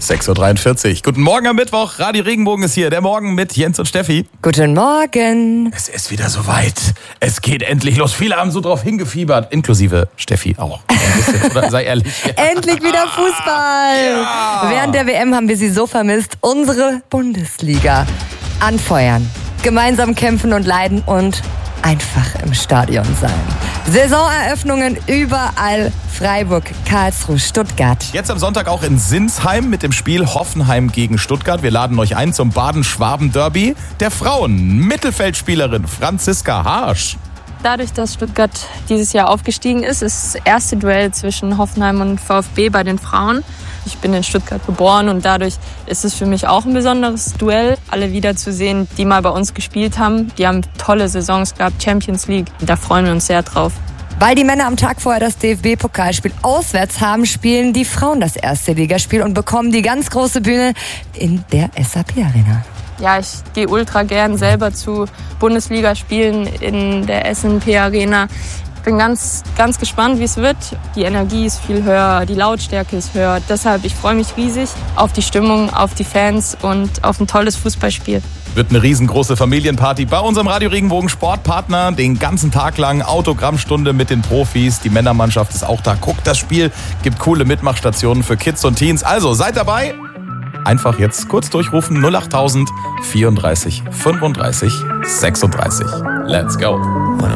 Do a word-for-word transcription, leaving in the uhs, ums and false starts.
sechs Uhr dreiundvierzig. Guten Morgen am Mittwoch. Radio Regenbogen ist hier. Der Morgen mit Jens und Steffi. Guten Morgen. Es ist wieder soweit. Es geht endlich los. Viele haben so drauf hingefiebert. Inklusive Steffi auch. Ein bisschen, oder? Sei ehrlich. Endlich wieder Fußball. Ja. Während der W M haben wir sie so vermisst. Unsere Bundesliga. Anfeuern, gemeinsam kämpfen und leiden und einfach im Stadion sein. Saisoneröffnungen überall. Freiburg, Karlsruhe, Stuttgart. Jetzt am Sonntag auch in Sinsheim mit dem Spiel Hoffenheim gegen Stuttgart. Wir laden euch ein zum Baden-Schwaben-Derby der Frauen. Mittelfeldspielerin Franziska Harsch. Dadurch, dass Stuttgart dieses Jahr aufgestiegen ist, ist das erste Duell zwischen Hoffenheim und VfB bei den Frauen. Ich bin in Stuttgart geboren und dadurch ist es für mich auch ein besonderes Duell, alle wiederzusehen, die mal bei uns gespielt haben. Die haben tolle Saisons gehabt, Champions League. Da freuen wir uns sehr drauf. Weil die Männer am Tag vorher das D F B-Pokalspiel auswärts haben, spielen die Frauen das erste Ligaspiel und bekommen die ganz große Bühne in der S A P-Arena. Ja, ich gehe ultra gern selber zu Bundesligaspielen in der S N P-Arena. Ich bin ganz, ganz gespannt, wie es wird. Die Energie ist viel höher, die Lautstärke ist höher. Deshalb, ich freue mich riesig auf die Stimmung, auf die Fans und auf ein tolles Fußballspiel. Wird eine riesengroße Familienparty bei unserem Radio Regenbogen Sportpartner. Den ganzen Tag lang Autogrammstunde mit den Profis. Die Männermannschaft ist auch da. Guckt das Spiel, gibt coole Mitmachstationen für Kids und Teens. Also seid dabei. Einfach jetzt kurz durchrufen null acht tausend vierunddreißig fünfunddreißig sechsunddreißig. Let's go.